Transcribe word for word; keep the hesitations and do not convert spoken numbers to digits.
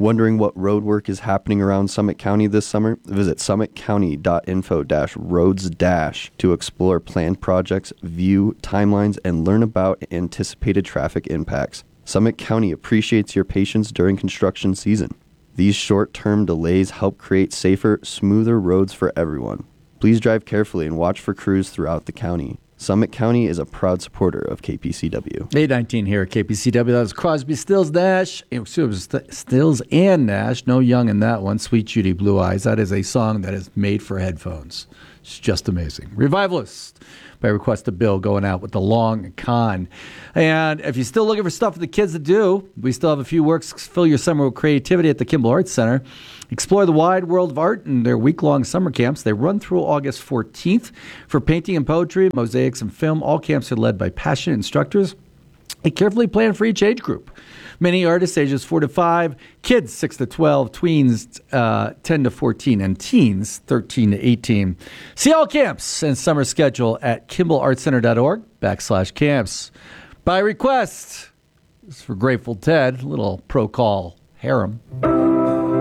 Wondering what road work is happening around Summit County this summer? Visit summit county dot info dash roads dash to explore planned projects, view timelines, and learn about anticipated traffic impacts. Summit County appreciates your patience during construction season. These short-term delays help create safer, smoother roads for everyone. Please drive carefully and watch for crews throughout the county. Summit County is a proud supporter of K P C W. eight nineteen here at K P C W. That was Crosby, Stills, Nash. Excuse me, Stills and Nash. No Young in that one. Sweet Judy Blue Eyes. That is a song that is made for headphones. It's just amazing. Revivalist by request of Bill going out with The Long Con. And if you're still looking for stuff for the kids to do, we still have a few works to fill your summer with creativity at the Kimball Arts Center. Explore the wide world of art in their week-long summer camps. They run through August fourteenth for painting and poetry, mosaics and film. All camps are led by passionate instructors and carefully planned for each age group. Many artists ages four to five, kids six to twelve, tweens uh, ten to fourteen, and teens thirteen to eighteen. See all camps and summer schedule at kimball arts center dot org backslash camps. By request, this is for Grateful Ted, little pro call harem.